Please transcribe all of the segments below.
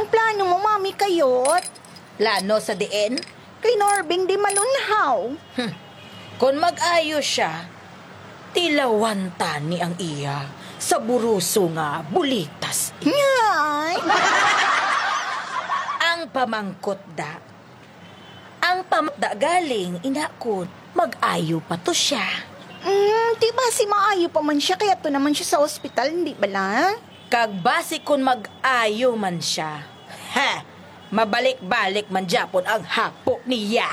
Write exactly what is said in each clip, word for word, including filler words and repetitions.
Anong plano mo, Mami Kayot? Lano sa diin? Kay Norbing di malunhaw. Hmm. Kung mag-ayo siya, tilawanta ni ang iya sa buruso nga bulitas. Ngay! Ang pamangkot da. Ang pamangkot galing, inakot, mag-ayo pa to siya. Hmm, di ba si maayo pa man siya, kaya to naman siya sa ospital, hindi ba lang? Kag basi kung mag-ayo man siya, ha, mabalik-balik man Japon ang hapo niya.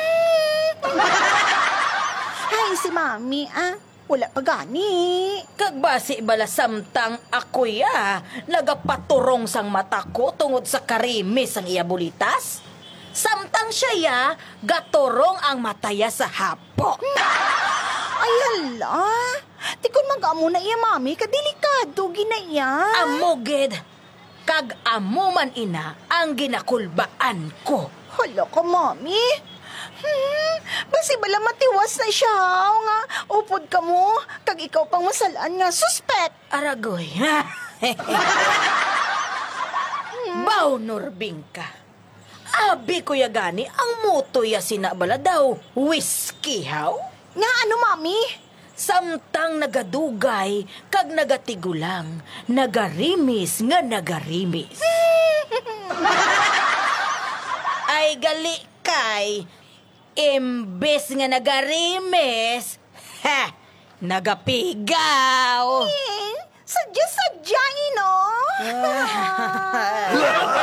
Hay, si Mami, ah. Wala pa gani. Kag basi bala samtang ako ya, nagapaturong sang mata ko tungod sa karimis ang iya bulitas. Samtang siya ya, gaturong ang mataya sa hapo. Ay, hala. Di ko mag-amo na iya, Mami. Kadelikado, ginaya. Amugid, kag amo man ina ang ginakulbaan ko. Hala ka, Mami. Hmm, basi bala matiwas na siya, nga. Upod ka mo, kag ikaw pang masalaan nga, suspect. Aragoy. Baw, Norbing ka. Abi ko ya gani, ang muto ya sinabala daw, whiskey haw? Nga ano, Mami? Samtang nagadugay, kag nagatigulang, nagarimis nga nagarimis. Ay gali kay, imbes nga nagarimis, ha, nagapigaw. Eh, sadya-sadya, no?